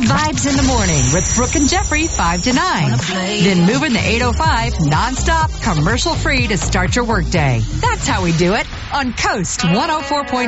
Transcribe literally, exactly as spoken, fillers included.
Vibes in the morning with Brooke and Jeffrey, five to nine. Then moving the eight oh five nonstop, commercial free to start your workday. That's how we do it on Coast one oh four point